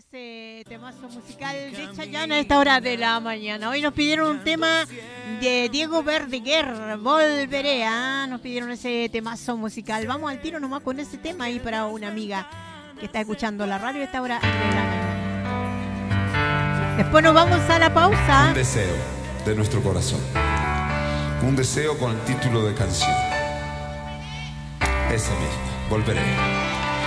ese temazo musical de Chayanne a esta hora de la mañana. Hoy nos pidieron un tema de Diego Verdaguer, Volveré, nos pidieron ese temazo musical. Vamos al tiro nomás con ese tema ahí para una amiga que está escuchando la radio a esta hora de la mañana. Después nos vamos a la pausa. Un deseo de nuestro corazón. Un deseo con el título de canción. Esa misma, Volveré.